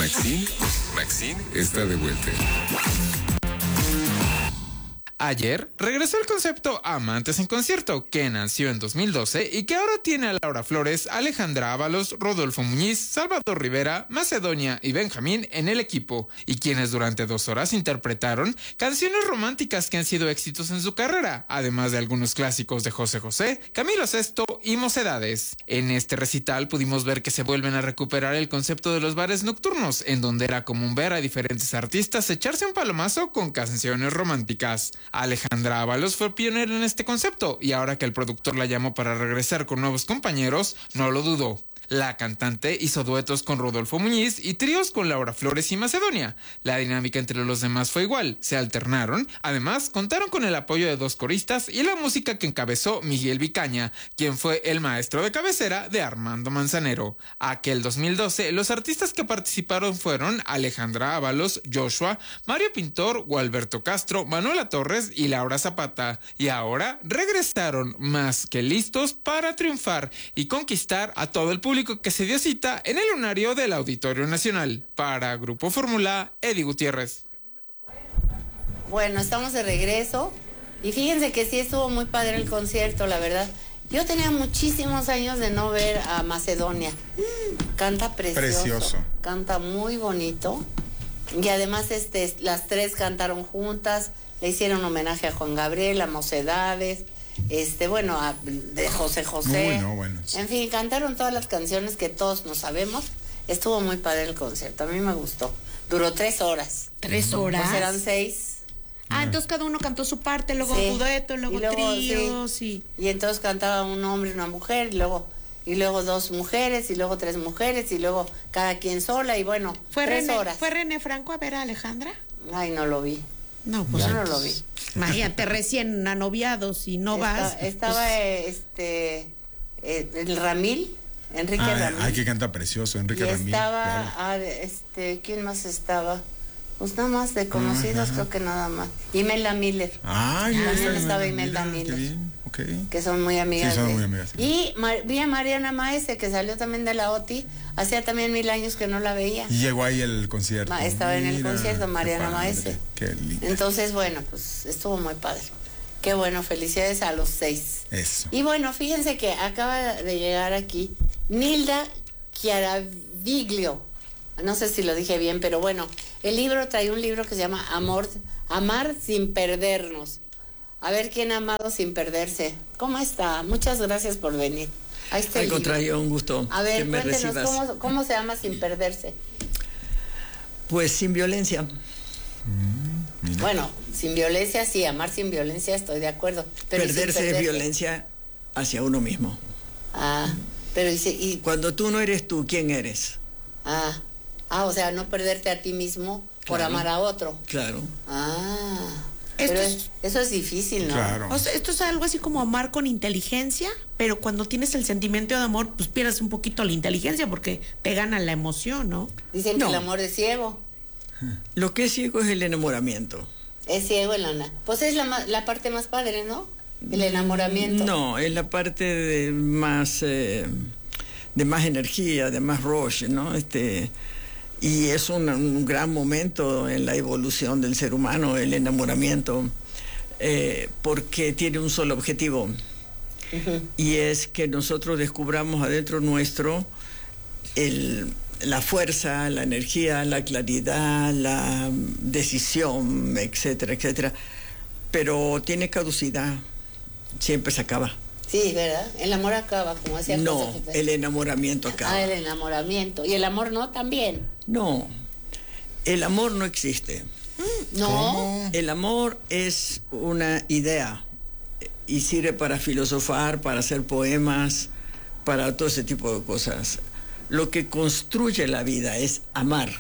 Maxine está de vuelta. Ayer regresó el concepto Amantes en Concierto, que nació en 2012 y que ahora tiene a Laura Flores, Alejandra Ábalos, Rodolfo Muñiz, Salvador Rivera, Macedonia y Benjamín en el equipo, y quienes durante 2 horas interpretaron canciones románticas que han sido éxitos en su carrera, además de algunos clásicos de José José, Camilo Sesto y Mocedades. En este recital pudimos ver que se vuelven a recuperar el concepto de los bares nocturnos, en donde era común ver a diferentes artistas echarse un palomazo con canciones románticas. Alejandra Ábalos fue pionera en este concepto y ahora que el productor la llamó para regresar con nuevos compañeros, no lo dudó. La cantante hizo duetos con Rodolfo Muñiz y tríos con Laura Flores y Macedonia. La dinámica entre los demás fue igual, se alternaron. Además, contaron con el apoyo de 2 coristas y la música que encabezó Miguel Vicaña, quien fue el maestro de cabecera de Armando Manzanero. Aquel 2012, los artistas que participaron fueron Alejandra Ábalos, Joshua, Mario Pintor, Gualberto Castro, Manuela Torres y Laura Zapata. Y ahora regresaron más que listos para triunfar y conquistar a todo el público que se dio cita en el lunario del Auditorio Nacional. Para Grupo Fórmula, Eddie Gutiérrez. Bueno, estamos de regreso y fíjense que sí estuvo muy padre el concierto, la verdad. Yo tenía muchísimos años de no ver a Macedonia. Canta precioso. Canta muy bonito. Y además las 3 cantaron juntas, le hicieron homenaje a Juan Gabriel, a Mocedades, de José José. Bueno. En fin, cantaron todas las canciones que todos nos sabemos. Estuvo muy padre el concierto, a mí me gustó. Duró 3 horas. ¿3 horas? Pues eran 6. Entonces cada uno cantó su parte, luego dueto, luego tríos, sí. Y entonces cantaba un hombre y una mujer, y luego 2 mujeres, y luego 3 mujeres, y luego cada quien sola, y bueno, 3 horas. ¿Fue René Franco a ver a Alejandra? Ay, no lo vi. No, pues yo no lo vi. Imagínate, recién anoviados y no vas. Estaba el Ramil, Enrique Ramil. Ay, que canta precioso, Enrique Ramil. Estaba, claro. ¿Quién más estaba? Pues nada más de conocidos, creo que nada más. Imelda Miller. También estaba Imelda Miller. Qué bien, okay. Que son muy amigas. Sí, son muy amigas. Y vi a Mariana Maese, que salió también de la OTI. Hacía también 1000 años que no la veía. Y llegó ahí el concierto. Estaba en el concierto, Mariana Maese. Qué lindo. Entonces, bueno, pues estuvo muy padre. Qué bueno, felicidades a los 6. Eso. Y bueno, fíjense que acaba de llegar aquí Nilda Chiaraviglio. No sé si lo dije bien, pero bueno, trae un libro que se llama Amar sin perdernos. A ver quién ha amado sin perderse. ¿Cómo está? Muchas gracias por venir. Ahí está. Al contrario, un gusto. A ver, que me cuéntenos recibas. ¿cómo se ama sin perderse? Pues sin violencia. Bueno, sin violencia sí, amar sin violencia estoy de acuerdo. Pero perderse es violencia hacia uno mismo. Pero cuando tú no eres tú, ¿quién eres? O sea, no perderte a ti mismo por amar a otro. Claro. Pero eso es difícil, ¿no? Claro. O sea, esto es algo así como amar con inteligencia, pero cuando tienes el sentimiento de amor, pues pierdes un poquito la inteligencia porque te gana la emoción, ¿no? Dicen que el amor es ciego. Lo que es ciego es el enamoramiento. Es ciego pues es la parte más padre, ¿no? El enamoramiento. No, es la parte de más energía, de más rush, ¿no? Y es un gran momento en la evolución del ser humano, el enamoramiento, porque tiene un solo objetivo. Y es que nosotros descubramos adentro nuestro la fuerza, la energía, la claridad, la decisión, etcétera, etcétera. Pero tiene caducidad, siempre se acaba. Sí, ¿verdad? El amor acaba, como decía. No, el enamoramiento acaba. El enamoramiento. ¿Y el amor no también? No, el amor no existe. ¿No? ¿Cómo? El amor es una idea y sirve para filosofar, para hacer poemas, para todo ese tipo de cosas. Lo que construye la vida es amar.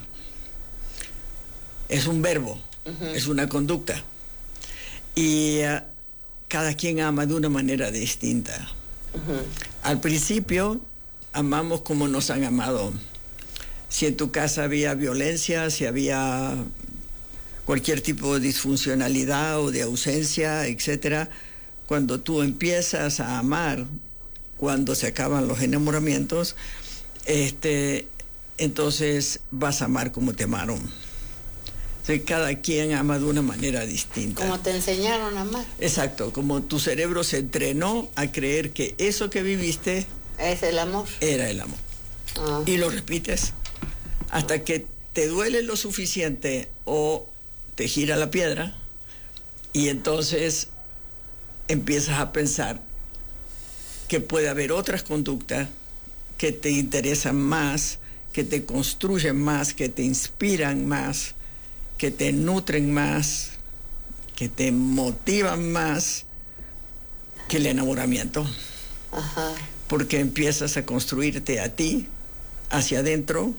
Es un verbo, es una conducta. Y cada quien ama de una manera distinta. Al principio amamos como nos han amado. Si en tu casa había violencia, si había cualquier tipo de disfuncionalidad o de ausencia, etcétera, cuando tú empiezas a amar, cuando se acaban los enamoramientos, entonces vas a amar como te amaron. Entonces, cada quien ama de una manera distinta. Como te enseñaron a amar. Exacto, como tu cerebro se entrenó a creer que eso que viviste es el amor. Era el amor. Y lo repites hasta que te duele lo suficiente o te gira la piedra y entonces empiezas a pensar que puede haber otras conductas que te interesan más, que te construyen más, que te inspiran más, que te nutren más, que te motivan más que el enamoramiento. Ajá. Porque empiezas a construirte a ti hacia adentro,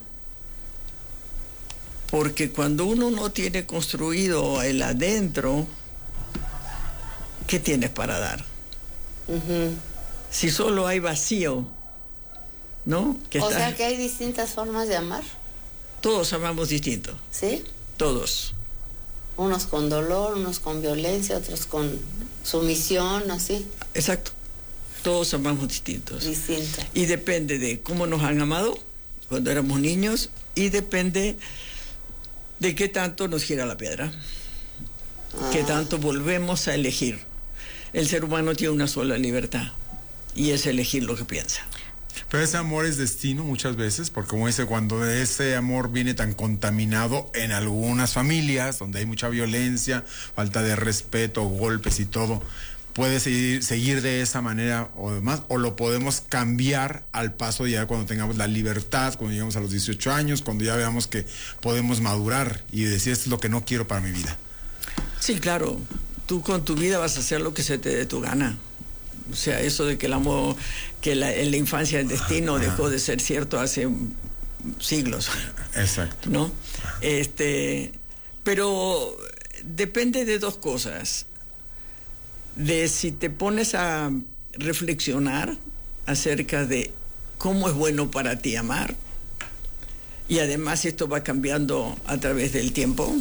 porque cuando uno no tiene construido el adentro, ¿qué tienes para dar? Si solo hay vacío, ¿no? O sea que hay distintas formas de amar. Todos amamos distinto. ¿Sí? Todos. Unos con dolor, unos con violencia, otros con sumisión, así. Exacto. Todos amamos distintos. Distinto. Y depende de cómo nos han amado cuando éramos niños y depende de qué tanto nos gira la piedra. Qué tanto volvemos a elegir. El ser humano tiene una sola libertad y es elegir lo que piensa. Pero ese amor es destino muchas veces, porque como dice, cuando ese amor viene tan contaminado en algunas familias, donde hay mucha violencia, falta de respeto, golpes y todo, puede seguir de esa manera o demás, o lo podemos cambiar al paso ya cuando tengamos la libertad, cuando lleguemos a los 18 años, cuando ya veamos que podemos madurar y decir esto es lo que no quiero para mi vida. Sí, claro, tú con tu vida vas a hacer lo que se te dé tu gana. O sea, eso de que el amor, que en la infancia el destino dejó de ser cierto hace siglos. Exacto. ¿No? Pero depende de dos cosas. De si te pones a reflexionar acerca de cómo es bueno para ti amar, y además esto va cambiando a través del tiempo,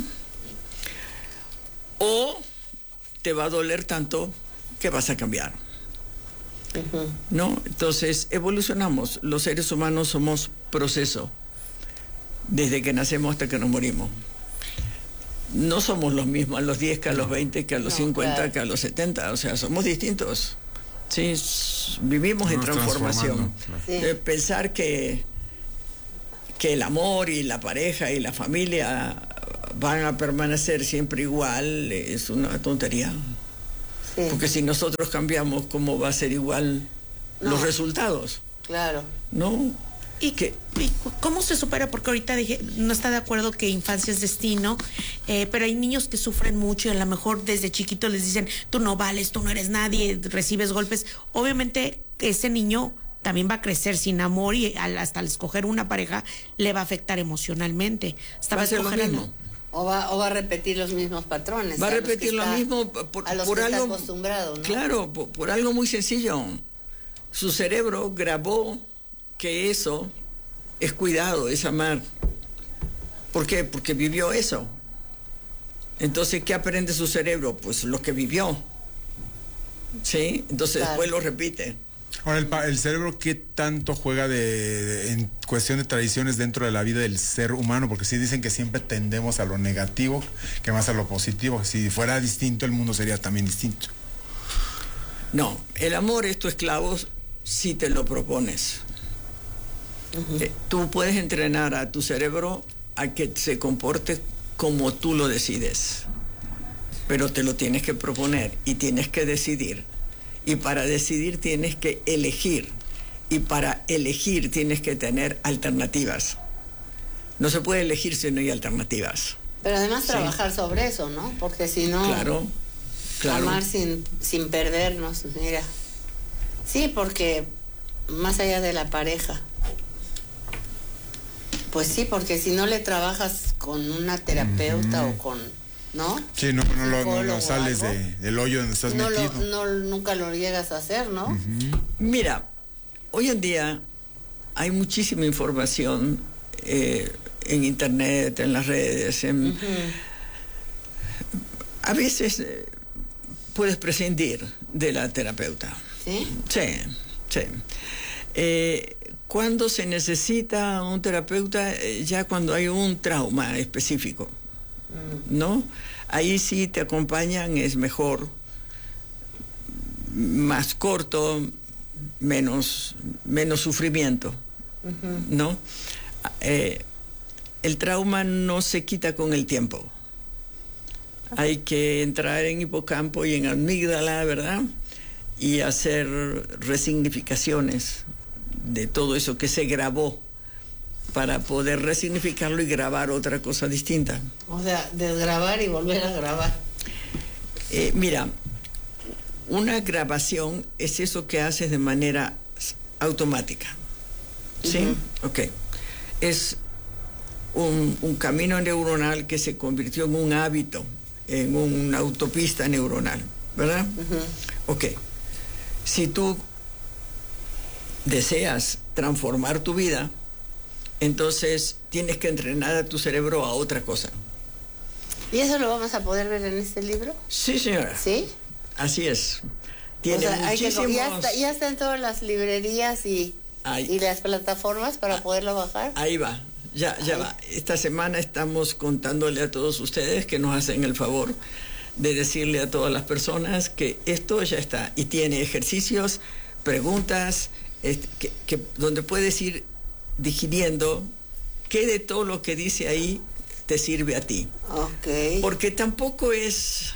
o te va a doler tanto que vas a cambiar. ¿No? Entonces evolucionamos. Los seres humanos somos proceso desde que nacemos hasta que nos morimos. No somos los mismos a los 10 que a los 20, que a los 50, claro, que a los 70. O sea, somos distintos. Sí, vivimos en transformación. Claro. Sí. Pensar que el amor y la pareja y la familia van a permanecer siempre igual es una tontería. Sí. Porque si nosotros cambiamos, ¿cómo va a ser igual los resultados? Claro. ¿No? ¿Y cómo se supera? Porque ahorita dije, no está de acuerdo que infancia es destino, pero hay niños que sufren mucho y a lo mejor desde chiquitos les dicen, tú no vales, tú no eres nadie, recibes golpes. Obviamente ese niño también va a crecer sin amor y hasta al escoger una pareja le va a afectar emocionalmente. Hasta va a ser lo mismo. O va a repetir los mismos patrones. Va a repetir lo mismo por algo acostumbrado, ¿no? Claro, por algo muy sencillo. Su cerebro grabó que eso es cuidado, es amar. ¿Por qué? Porque vivió eso. Entonces, ¿qué aprende su cerebro? Pues lo que vivió. ¿Sí? Entonces, claro, después lo repite. Ahora, el cerebro, ¿qué tanto juega en cuestión de tradiciones dentro de la vida del ser humano? Porque sí dicen que siempre tendemos a lo negativo que más a lo positivo. Si fuera distinto, el mundo sería también distinto. No, el amor es tu esclavo si te lo propones. Tú puedes entrenar a tu cerebro a que se comporte como tú lo decides, pero te lo tienes que proponer y tienes que decidir. Y para decidir tienes que elegir. Y para elegir tienes que tener alternativas. No se puede elegir si no hay alternativas. Pero además trabajar sobre eso, ¿no? Porque si no... Claro. Amar sin perdernos, mira. Sí, porque más allá de la pareja. Pues sí, porque si no le trabajas con una terapeuta o con... ¿no? Sí, no sales del hoyo donde estás metido. Nunca lo llegas a hacer, ¿no? Mira, hoy en día hay muchísima información en internet, en las redes. A veces puedes prescindir de la terapeuta. ¿Sí? Sí. Cuando se necesita un terapeuta, ya cuando hay un trauma específico, ¿no? Ahí sí te acompañan, es mejor, más corto, menos sufrimiento, ¿no? El trauma no se quita con el tiempo. Hay que entrar en hipocampo y en amígdala, ¿verdad? Y hacer resignificaciones de todo eso que se grabó para poder resignificarlo y grabar otra cosa distinta. O sea, desgrabar y volver a grabar. Mira, una grabación es eso que haces de manera automática. ¿Sí? Ok. Es un camino neuronal que se convirtió en un hábito, en una autopista neuronal, ¿verdad? Ok. Si tú deseas transformar tu vida, entonces tienes que entrenar a tu cerebro a otra cosa. ¿Y eso lo vamos a poder ver en este libro? Sí, señora. ¿Sí? Así es. Tiene muchísimos... ya está en todas las librerías y las plataformas para poderlo bajar. Ahí va. Ya va. Esta semana estamos contándole a todos ustedes que nos hacen el favor de decirle a todas las personas que esto ya está. Y tiene ejercicios, preguntas, donde puedes ir digiriendo qué de todo lo que dice ahí te sirve a ti. Okay. Porque tampoco es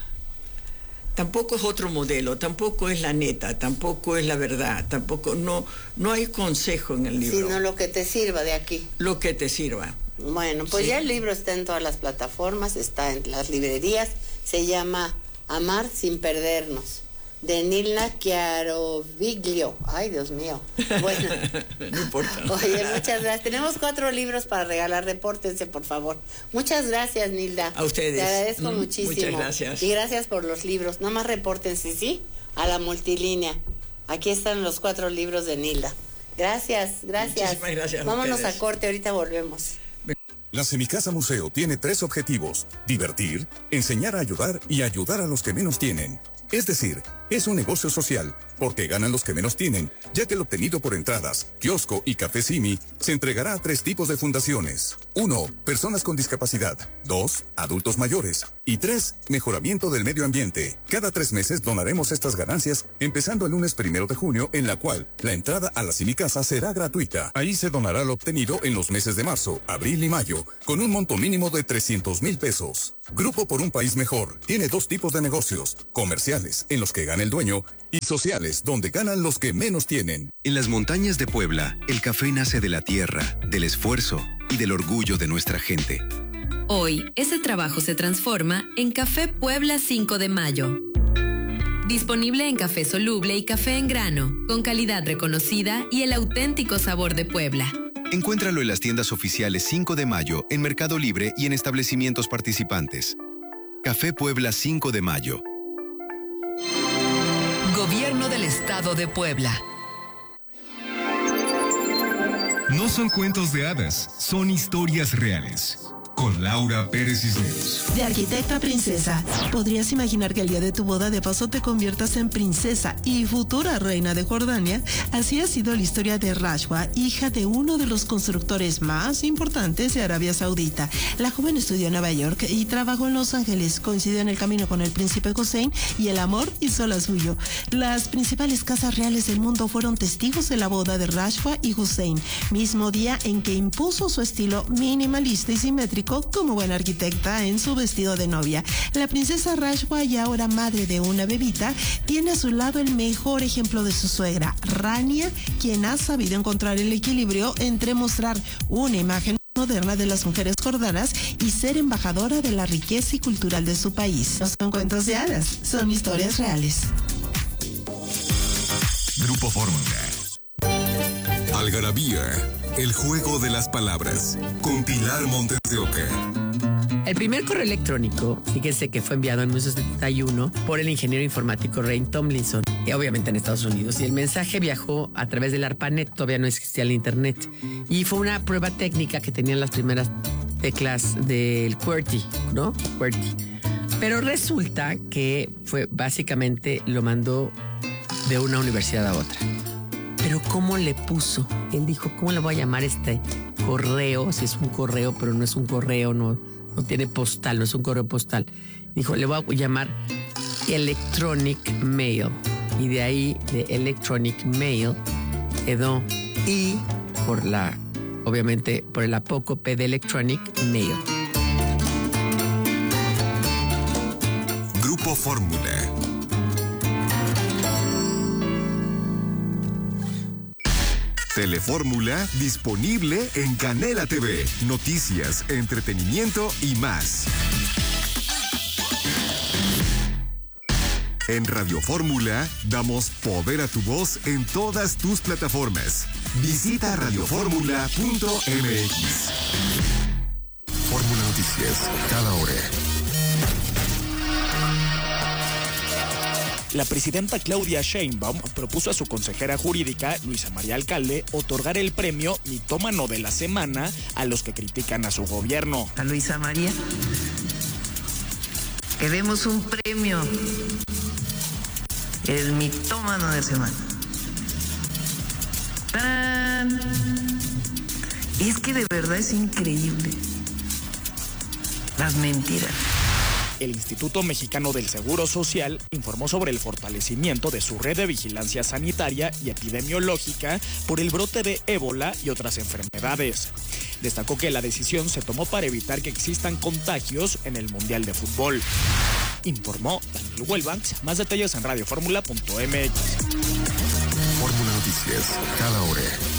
otro modelo, tampoco es la neta, tampoco es la verdad, tampoco, no hay consejo en el libro. Sino lo que te sirva de aquí. Lo que te sirva. Bueno, pues ya el libro está en todas las plataformas, está en las librerías, se llama Amar sin perdernos, de Nilda Chiaroviglio. Ay, Dios mío. Bueno. No importa. Oye, muchas gracias. Tenemos 4 libros para regalar, repórtense, por favor. Muchas gracias, Nilda. A ustedes. Te agradezco muchísimo. Muchas gracias. Y gracias por los libros. Nada más repórtense, ¿sí? A la multilínea. Aquí están los 4 libros de Nilda. Gracias. Muchísimas gracias. Vámonos a corte, ahorita volvemos. La Semicasa Museo tiene 3 objetivos: divertir, enseñar a ayudar y ayudar a los que menos tienen. Es decir, es un negocio social, porque ganan los que menos tienen, ya que el obtenido por entradas, kiosco y café Simi se entregará a 3 tipos de fundaciones. 1. Personas con discapacidad. 2. Adultos mayores. Y 3. Mejoramiento del medio ambiente. Cada 3 meses donaremos estas ganancias, empezando el lunes 1 de junio, en la cual la entrada a la Semicasa será gratuita. Ahí se donará lo obtenido en los meses de marzo, abril y mayo, con un monto mínimo de 300,000 pesos. Grupo por un País Mejor tiene 2 tipos de negocios: comerciales, en los que gana el dueño, y sociales, donde ganan los que menos tienen. En las montañas de Puebla, el café nace de la tierra, del esfuerzo y del orgullo de nuestra gente. Hoy, ese trabajo se transforma en Café Puebla 5 de Mayo. Disponible en café soluble y café en grano, con calidad reconocida y el auténtico sabor de Puebla. Encuéntralo en las tiendas oficiales 5 de Mayo, en Mercado Libre y en establecimientos participantes. Café Puebla 5 de Mayo. Gobierno del Estado de Puebla. No son cuentos de hadas, son historias reales. Con Laura Pérez Cisneros. De arquitecta a princesa, ¿podrías imaginar que el día de tu boda de paso te conviertas en princesa y futura reina de Jordania? Así ha sido la historia de Rashwa, hija de uno de los constructores más importantes de Arabia Saudita. La joven estudió en Nueva York y trabajó en Los Ángeles. Coincidió en el camino con el príncipe Hussein y el amor hizo la suyo. Las principales casas reales del mundo fueron testigos de la boda de Rashwa y Hussein, mismo día en que impuso su estilo minimalista y simétrico como buena arquitecta en su vestido de novia. La princesa Rashwa, y ahora madre de una bebita, tiene a su lado el mejor ejemplo de su suegra, Rania, quien ha sabido encontrar el equilibrio entre mostrar una imagen moderna de las mujeres jordanas y ser embajadora de la riqueza y cultural de su país. No son cuentos de hadas, son historias reales. Grupo Fórmula. Algarabía, el juego de las palabras, con Pilar Montes de Oca. El primer correo electrónico, fíjense que fue enviado en 1971 por el ingeniero informático Ray Tomlinson, obviamente en Estados Unidos, y el mensaje viajó a través del ARPANET, todavía no existía el internet, y fue una prueba técnica que tenían las primeras teclas del QWERTY, ¿no? QWERTY. Pero resulta que fue básicamente lo mandó de una universidad a otra. Pero ¿cómo le puso? Él dijo, ¿cómo le voy a llamar este correo? Si es un correo, pero no es un correo, no tiene postal, no es un correo postal. Dijo, le voy a llamar Electronic Mail. Y de ahí, de Electronic Mail, quedó I obviamente, por el apócope de Electronic Mail. Grupo Fórmula. Telefórmula disponible en Canela TV. Noticias, entretenimiento y más. En Radio Fórmula damos poder a tu voz en todas tus plataformas. Visita radioformula.mx. Fórmula Noticias, cada hora. La presidenta Claudia Sheinbaum propuso a su consejera jurídica, Luisa María Alcalde, otorgar el premio Mitómano de la Semana a los que critican a su gobierno. A Luisa María, que demos un premio, el Mitómano de la Semana. ¡Tarán! Es que de verdad es increíble las mentiras. El Instituto Mexicano del Seguro Social informó sobre el fortalecimiento de su red de vigilancia sanitaria y epidemiológica por el brote de ébola y otras enfermedades. Destacó que la decisión se tomó para evitar que existan contagios en el Mundial de Fútbol. Informó Daniel Huelbanks. Más detalles en radioformula.mx. Fórmula Noticias, cada hora.